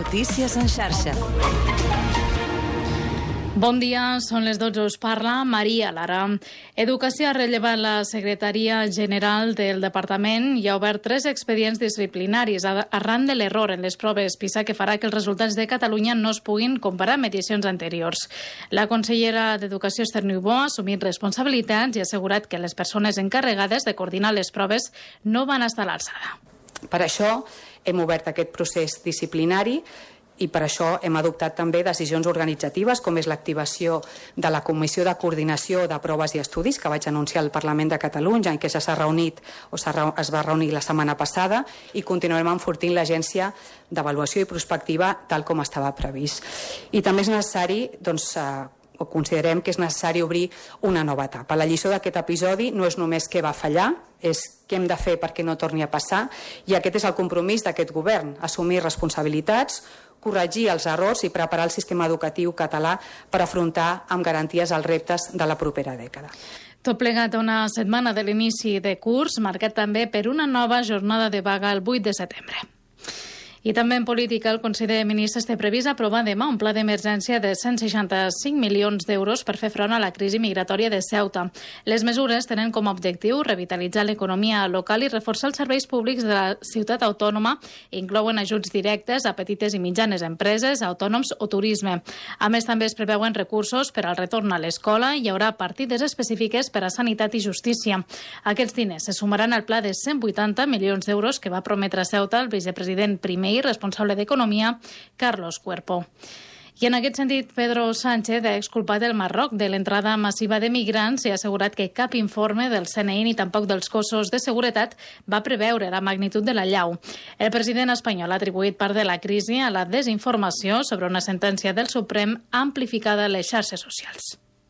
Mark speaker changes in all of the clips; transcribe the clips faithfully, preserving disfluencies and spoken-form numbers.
Speaker 1: Notícies en xarxa.
Speaker 2: Bon dia, són les dotze, us parla Maria Lara. Educació ha rellevat la Secretaria General del Departament i ha obert tres expedients disciplinaris arran de l'error en les proves PISA que farà que els resultats de Catalunya no es puguin comparar amb edicions anteriors. La consellera d'Educació, Esther Niubó, ha assumit responsabilitats i ha assegurat que les persones encarregades de coordinar les proves no van estar a l'alçada.
Speaker 3: Per això hem obert aquest procés disciplinari i per això hem adoptat també decisions organitzatives, com és l'activació de la Comissió de Coordinació de Proves i Estudis, que vaig anunciar al Parlament de Catalunya i que ja s'ha reunit o es va reunir la setmana passada, i continuarem enfortint l'Agència d'Avaluació i Prospectiva tal com estava previst. I també és necessari, doncs, o considerem que és necessari obrir una nova etapa. La lliçó d'aquest episodi no és només què va fallar, és què hem de fer perquè no torni a passar, i aquest és el compromís d'aquest govern, assumir responsabilitats, corregir els errors i preparar el sistema educatiu català per afrontar amb garanties els reptes de la propera dècada.
Speaker 2: Tot plegat a una setmana de l'inici de curs, marcat també per una nova jornada de vaga el vuit de setembre. I també en política, el Consell de Ministres té previst aprovar demà un pla d'emergència de cent seixanta-cinc milions d'euros per fer front a la crisi migratòria de Ceuta. Les mesures tenen com a objectiu revitalitzar l'economia local i reforçar els serveis públics de la ciutat autònoma i inclouen ajuts directes a petites i mitjanes empreses, autònoms o turisme. A més, també es preveuen recursos per al retorn a l'escola i hi haurà partides específiques per a sanitat i justícia. Aquests diners se sumaran al pla de cent vuitanta milions d'euros que va prometre a Ceuta el vicepresident primer i responsable d'Economia, Carlos Cuerpo. I en aquest sentit, Pedro Sánchez ha exculpat el Marroc de l'entrada massiva de migrants i ha assegurat que cap informe del C N I ni tampoc dels cossos de seguretat va preveure la magnitud de la llau. El president espanyol ha atribuït part de la crisi a la desinformació sobre una sentència del Suprem amplificada a les xarxes socials.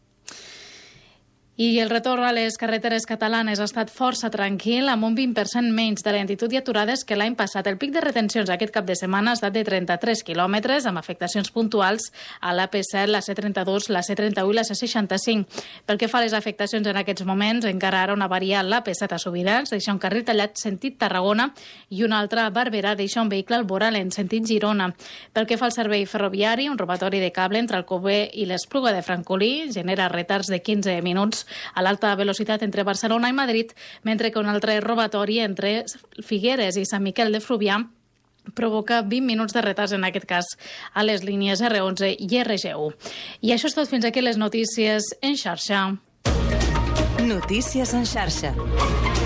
Speaker 2: I el retorn a les carreteres catalanes ha estat força tranquil, amb un vint per cent menys de lentitud i aturades que l'any passat. El pic de retencions aquest cap de setmana ha estat de trenta-tres quilòmetres, amb afectacions puntuals a l'A P set, la C trenta-dos, la C trenta-u i la C seixanta-cinc. Pel que fa a les afectacions en aquests moments, encara ara una variant l'A P set a Subirats deixa un carril tallat sentit Tarragona i una altra a Barberà deixa un vehicle al voral en sentit Girona. Pel que fa al servei ferroviari, un robatori de cable entre Alcover i l'Espluga de Francolí genera retards de quinze minuts a l'alta velocitat entre Barcelona i Madrid, mentre que un altre robatori entre Figueres i Sant Miquel de Fluvià provoca vint minuts de retards, en aquest cas, a les línies R onze i R G u. I això és tot, fins aquí les notícies en xarxa.
Speaker 1: Notícies en xarxa.